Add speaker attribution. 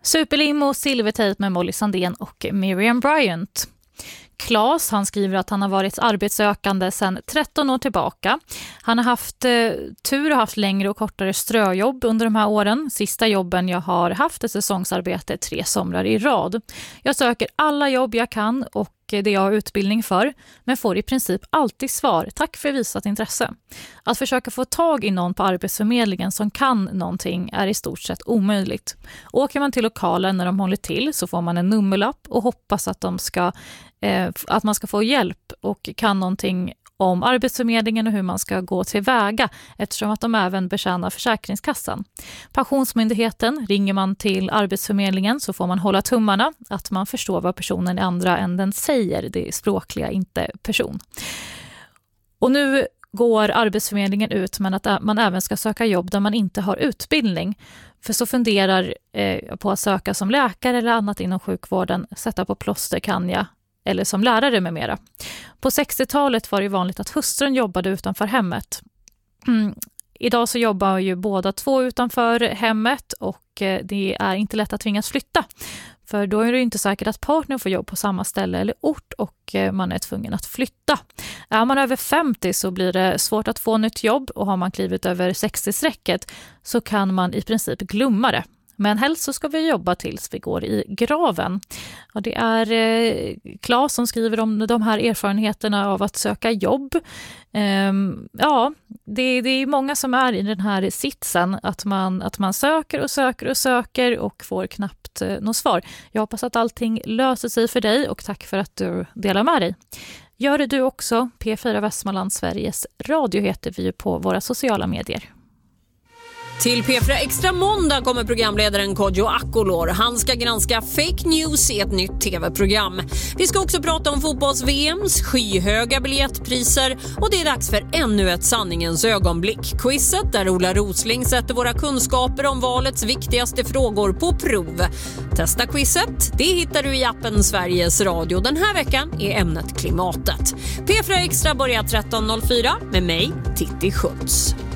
Speaker 1: Superlim och silvertejp med Molly Sandén och Miriam Bryant. Claes, han skriver att han har varit arbetssökande sedan 13 år tillbaka. Han har haft tur och haft längre och kortare ströjobb under de här åren. Sista jobben jag har haft är säsongsarbete 3 somrar i rad. Jag söker alla jobb jag kan och det jag har utbildning för, men får i princip alltid svar: tack för visat intresse. Att försöka få tag i någon på Arbetsförmedlingen som kan någonting är i stort sett omöjligt. Åker man till lokalen när de håller till så får man en nummerlapp och hoppas att att man ska få hjälp och kan någonting om Arbetsförmedlingen och hur man ska gå tillväga, eftersom att de även betjänar Försäkringskassan. Pensionsmyndigheten, ringer man till Arbetsförmedlingen så får man hålla tummarna att man förstår vad personen i andra änden säger. Det är språkliga, inte person. Och nu går Arbetsförmedlingen ut men att man även ska söka jobb där man inte har utbildning. För så funderar på att söka som läkare eller annat inom sjukvården, sätta på plåster kan jag, eller som lärare med mera. På 60-talet var det vanligt att hustrun jobbade utanför hemmet. Idag så jobbar ju båda två utanför hemmet och det är inte lätt att tvingas flytta. För då är det inte säkert att partnern får jobb på samma ställe eller ort och man är tvungen att flytta. Är man över 50 så blir det svårt att få nytt jobb och har man klivit över 60-strecket så kan man i princip glömma det. Men helst så ska vi jobba tills vi går i graven. Och det är Claes som skriver om de här erfarenheterna av att söka jobb. Det är många som är i den här sitsen att man söker och får knappt något svar. Jag hoppas att allting löser sig för dig och tack för att du delar med dig. Gör det du också. P4 Västmanland, Sveriges Radio heter vi på våra sociala medier.
Speaker 2: Till P4 Extra måndag kommer programledaren Kodjo Akolor. Han ska granska fake news i ett nytt tv-program. Vi ska också prata om fotbolls-VMs skyhöga biljettpriser och det är dags för ännu ett sanningens ögonblick. Quizet där Ola Rosling sätter våra kunskaper om valets viktigaste frågor på prov. Testa quizet, det hittar du i appen Sveriges Radio. Den här veckan är ämnet klimatet. P4 Extra börjar 13.04 med mig, Titti Schultz.